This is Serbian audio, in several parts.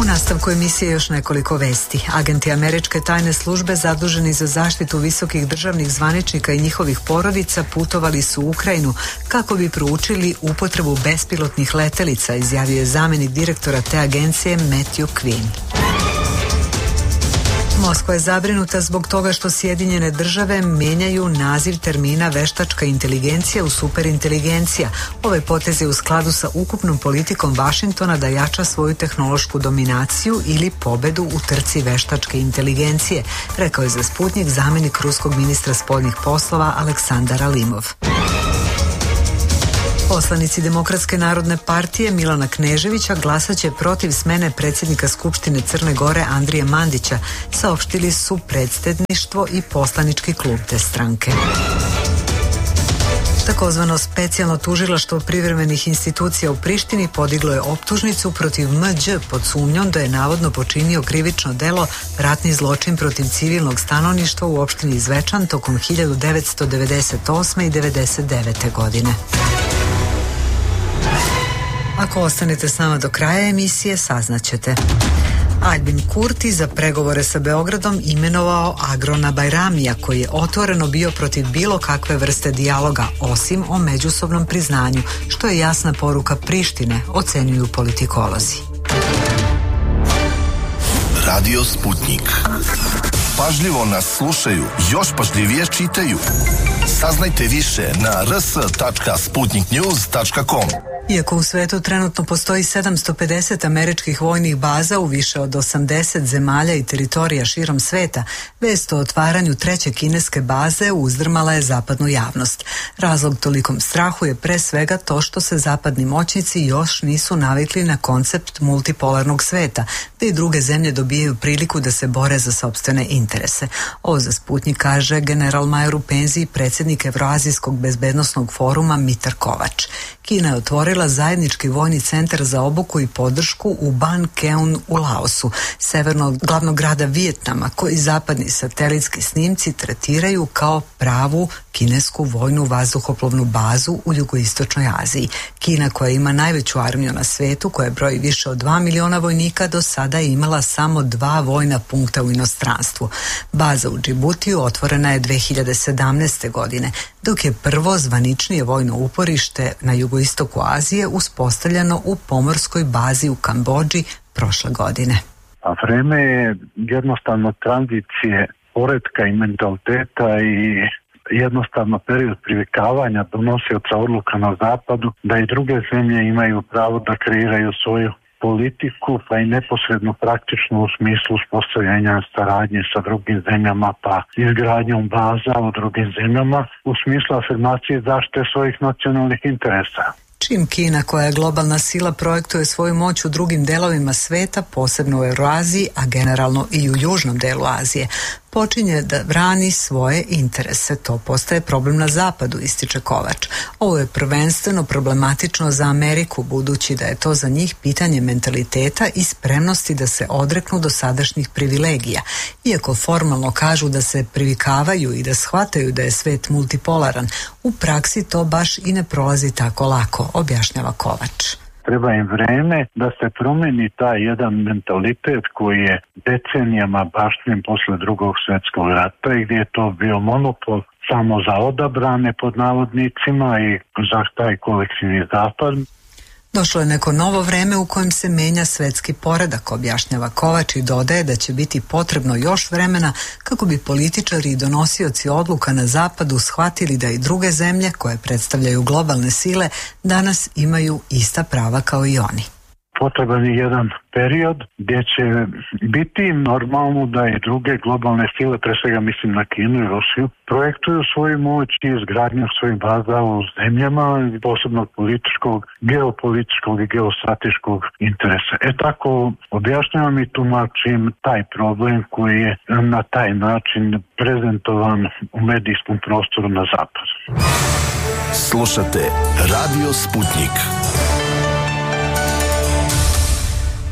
U nastavku emisije još nekoliko vesti. Agenti američke tajne službe zaduženi za zaštitu visokih državnih zvaničnika i njihovih porodica putovali su u Ukrajinu kako bi proučili upotrebu bespilotnih letelica, izjavio je zamjenik direktora te agencije Matthew Quinn. Moskva je zabrinuta zbog toga što Sjedinjene države menjaju naziv termina veštačka inteligencija u superinteligencija. Ovaj potez je u skladu sa ukupnom politikom Vašingtona da jača svoju tehnološku dominaciju ili pobedu u trci veštačke inteligencije, rekao je za Sputnjik zamjenik ruskog ministra spoljnih poslova Aleksandar Alimov. Poslanici Demokratske narodne partije Milana Kneževića glasaće protiv smene predsjednika Skupštine Crne Gore Andrije Mandića, saopštili su predsjedništvo i poslanički klub te stranke. Takozvano specijalno tužilaštvo privremenih institucija u Prištini podiglo je optužnicu protiv MĐ pod sumnjom da je navodno počinio krivično delo ratni zločin protiv civilnog stanovništva u opštini Zvečan tokom 1998. i 1999. godine. Ako ostanete s nama do kraja emisije, saznaćete. Albin Kurti za pregovore sa Beogradom imenovao Agrona Bajramija, koji je otvoreno bio protiv bilo kakve vrste dijaloga, osim o međusobnom priznanju, što je jasna poruka Prištine, ocenjuju politikolozi. Radio Sputnik. Pažljivo nas slušaju, još pažljivije čitaju. Saznajte više na rs.sputniknews.com. Iako u svetu trenutno postoji 750 američkih vojnih baza u više od 80 zemalja i teritorija širom sveta, vest o otvaranju treće kineske baze uzdrmala je zapadnu javnost. Razlog tolikom strahu je pre svega to što se zapadni moćnici još nisu navikli na koncept multipolarnog sveta, da i druge zemlje dobijaju priliku da se bore za sopstvene interese. Ovo za Sputnjik kaže general-major u penziji predsjednik Evroazijskog bezbednosnog foruma Mitar Kovač. Kina je otvorila zajednički vojni centar za obuku i podršku u Ban Keun u Laosu, severno od glavnog grada Vijetnama, koji zapadni satelitski snimci tretiraju kao pravu kinesku vojnu vazduhoplovnu bazu u jugoistočnoj Aziji. Kina, koja ima najveću armiju na svetu, koja broji više od 2 miliona vojnika, do sada je imala samo 2 vojna punkta u inostranstvu. Baza u Džibutiju otvorena je 2017. godine, dok je prvo zvaničnije vojno uporište na jugoistoku Azije uspostavljeno u pomorskoj bazi u Kambodži prošle godine. A vreme je jednostavno tranzicije poretka i mentaliteta i jednostavno period privikavanja donosioca odluka na zapadu da i druge zemlje imaju pravo da kreiraju svoju politiku, pa i neposredno praktično u smislu uspostavljanja saradnje sa drugim zemljama, pa izgradnjom baza u drugim zemljama u smislu afirmacije zaštite svojih nacionalnih interesa. Čim Kina, koja je globalna sila, projektuje svoju moć u drugim delovima sveta, posebno u Euroaziji, a generalno i u južnom delu Azije, počinje da brani svoje interese. To postaje problem na zapadu, ističe Kovač. Ovo je prvenstveno problematično za Ameriku, budući da je to za njih pitanje mentaliteta i spremnosti da se odreknu dosadašnjih privilegija. Iako formalno kažu da se privikavaju i da shvataju da je svet multipolaran, u praksi to baš i ne prolazi tako lako, objašnjava Kovač. Treba im vreme da se promeni taj jedan mentalitet koji je decenijama bašten posle Drugog svjetskog rata i gdje je to bio monopol samo za odabrane pod navodnicima i za taj kolektivni zapad. Došlo je neko novo vreme u kojem se menja svetski poredak, objašnjava Kovač i dodaje da će biti potrebno još vremena kako bi političari i donosioci odluka na zapadu shvatili da i druge zemlje koje predstavljaju globalne sile danas imaju ista prava kao i oni. Potreban je jedan period gdje će biti normalno da i druge globalne sile, pre svega mislim na Kinu i Rusiju, projektuju svoju moć i izgradnju svojih baza u zemljama posebnog političkog, geopolitičkog i geostrateškog interesa. Tako objašnjavam i tumačim taj problem koji je na taj način prezentovan u medijskom prostoru na zapadu. Slušate Radio Sputnik.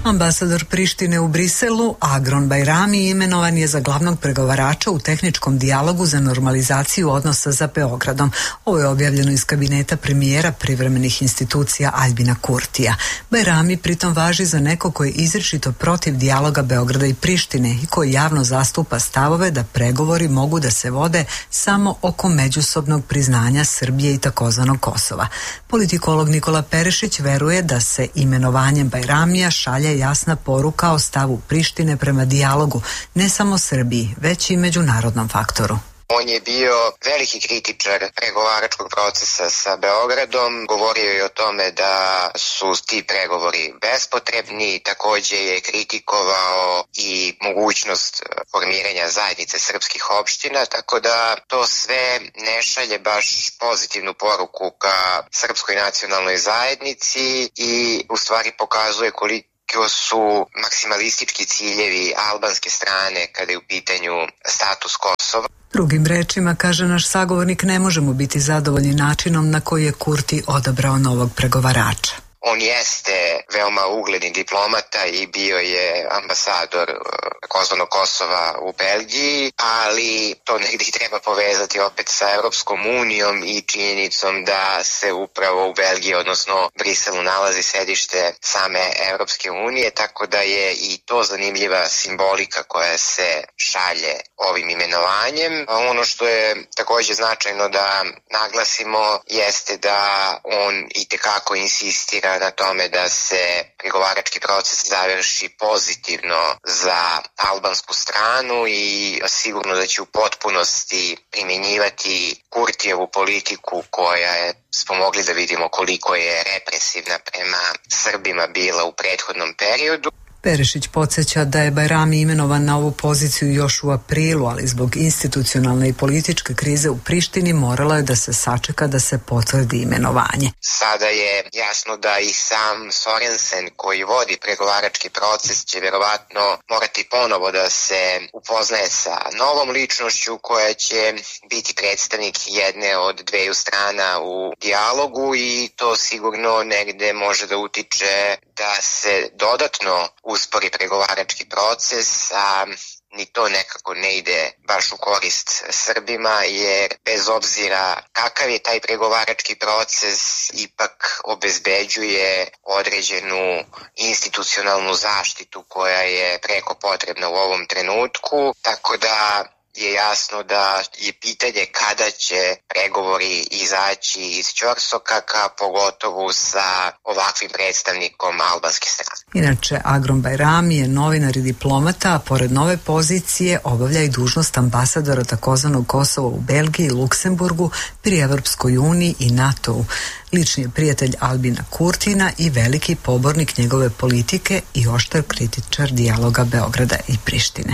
Ambasador Prištine u Briselu, Agron Bajrami, imenovan je za glavnog pregovarača u tehničkom dijalogu za normalizaciju odnosa za Beogradom. Ovo je objavljeno iz kabineta premijera privremenih institucija Aljbina Kurtija. Bajrami pritom važi za neko koji je izričito protiv dijaloga Beograda i Prištine i koji javno zastupa stavove da pregovori mogu da se vode samo oko međusobnog priznanja Srbije i takozvanog Kosova. Politikolog Nikola Perešić veruje da se imenovanjem Bajramija šalje jasna poruka o stavu Prištine prema dijalogu, ne samo Srbiji, već i međunarodnom faktoru. On je bio veliki kritičar pregovaračkog procesa sa Beogradom, govorio je o tome da su ti pregovori bespotrebni, takođe je kritikovao i mogućnost formiranja zajednice srpskih opština, tako da to sve ne šalje baš pozitivnu poruku ka srpskoj nacionalnoj zajednici i u stvari pokazuje koliko su maksimalistički ciljevi albanske strane kada je u pitanju status Kosova. Drugim rečima, kaže naš sagovornik, ne možemo biti zadovoljni načinom na koji je Kurti odabrao novog pregovarača. On jeste veoma ugledni diplomata i bio je ambasador takozvanog Kosova u Belgiji, ali to negdje treba povezati opet sa Europskom unijom i činjenicom da se upravo u Belgiji, odnosno Briselu, nalazi sedište same Europske unije, tako da je i to zanimljiva simbolika koja se šalje ovim imenovanjem. Ono što je također značajno da naglasimo jeste da on itekako insistira na tome da se pregovarački proces završi pozitivno za albansku stranu i sigurno da će u potpunosti primjenjivati Kurtijevu politiku koja je, smo mogli da vidimo koliko je represivna prema Srbima bila u prethodnom periodu. Perešić podsjeća da je Bajrami imenovan na ovu poziciju još u aprilu, ali zbog institucionalne i političke krize u Prištini moralo je da se sačeka da se potvrdi imenovanje. Sada je jasno da i sam Sorensen koji vodi pregovarački proces će vjerovatno morati ponovo da se upoznaje sa novom ličnošću koja će biti predstavnik jedne od dveju strana u dijalogu i to sigurno negde može da utiče da se dodatno uspori pregovarački proces, a ni to nekako ne ide baš u korist Srbima, jer bez obzira kakav je taj pregovarački proces, ipak obezbeđuje određenu institucionalnu zaštitu koja je preko potrebna u ovom trenutku, tako da je jasno da je pitanje kada će pregovori izaći iz ćorsokaka, pogotovo sa ovakvim predstavnikom albanske strane. Inače, Agron Bajrami je novinar i diplomata, a pored nove pozicije obavlja i dužnost ambasadora takozvanog Kosova u Belgiji, Luksemburgu, pri Evropskoj uniji i NATO-u. Lični je prijatelj Aljbina Kurtina i veliki pobornik njegove politike i oštar kritičar dijaloga Beograda i Prištine.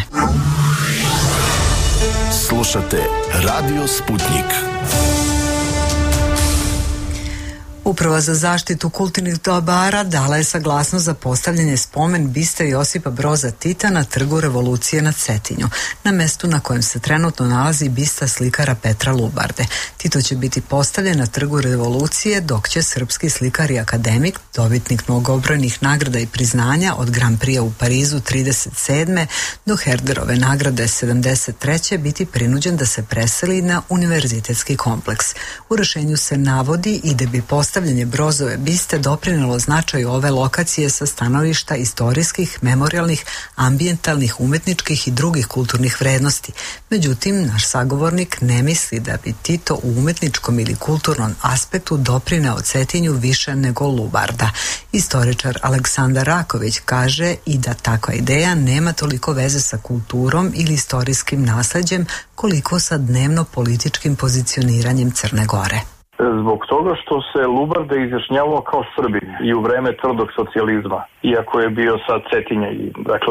Slušate Radio Sputnik. Uprava za zaštitu kulturnih dobara dala je saglasnost za postavljanje spomen biste Josipa Broza Tita na Trgu Revolucije na Cetinju, na mestu na kojem se trenutno nalazi bista slikara Petra Lubarde. Tito će biti postavljen na Trgu Revolucije, dok će srpski slikar i akademik, dobitnik mnogobrojnih nagrada i priznanja od Grand Prix u Parizu 37. do Herderove nagrade 73. biti prinuđen da se preseli na univerzitetski kompleks. U rešenju se navodi i da bi postavljanje Brozove biste doprinelo značaju ove lokacije sa stanovišta istorijskih, memorijalnih, ambijentalnih, umetničkih i drugih kulturnih vrednosti. Međutim, naš sagovornik ne misli da bi Tito u umetničkom ili kulturnom aspektu doprineo Cetinju više nego Lubarda. Istoričar Aleksandar Raković kaže i da takva ideja nema toliko veze sa kulturom ili istorijskim nasleđem koliko sa dnevno političkim pozicioniranjem Crne Gore. Zbog toga što se Lubarda izjašnjavao kao Srbin i u vreme tvrdog socijalizma, iako je bio sad Cetinja. Dakle,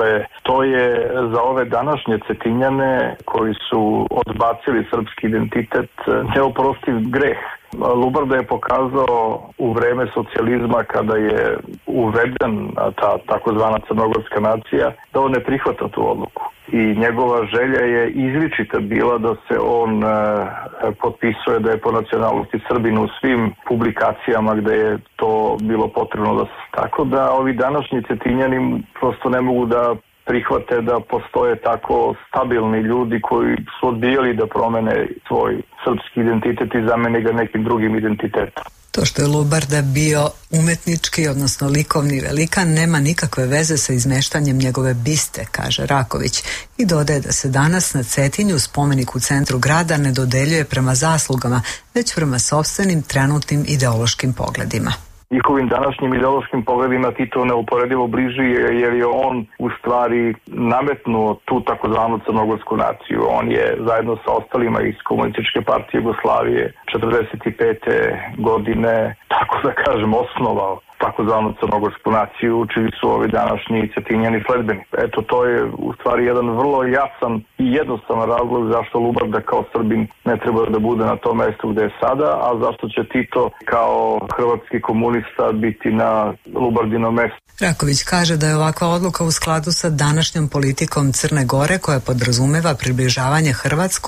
To je za ove današnje Cetinjane koji su odbacili srpski identitet neoprostiv greh. Lubarda je pokazao u vreme socijalizma, kada je uveden ta takozvana crnogorska nacija, da on ne prihvata tu odluku. I njegova želja je izričita bila da se on potpisuje da je po nacionalnosti Srbin u svim publikacijama gde je to bilo potrebno da se. Tako da ovi današnji Cetinjani prosto ne mogu da prihvate da postoje tako stabilni ljudi koji su odbijali da promene svoj srpski identitet i zamene ga nekim drugim identitetom. To što je Lubarda bio umetnički, odnosno likovni velikan, nema nikakve veze sa izmeštanjem njegove biste, kaže Raković, i dodaje da se danas na Cetinju spomenik u centru grada ne dodeljuje prema zaslugama, već prema sopstvenim trenutnim ideološkim pogledima. Njihovim današnjim ideološkim pogledima Tito neuporedivo bliži, jer je on u stvari nametnuo tu takozvanu crnogorsku naciju. On je zajedno sa ostalima iz Komunističke partije Jugoslavije 45. godine, tako da kažem, osnovao takozvanu crnogorsku naciju, čiji su ovi današnji Cetinjani sledbeni. Eto, to je u stvari jedan vrlo jasan i jednostavan razlog zašto Lubarda kao Srbin ne treba da bude na tom mestu gde je sada, a zašto će Tito kao hrvatski komunista biti na Lubardinom mestu. Raković kaže da je ovakva odluka u skladu sa današnjom politikom Crne Gore koja podrazumeva približavanje Hrvatskoj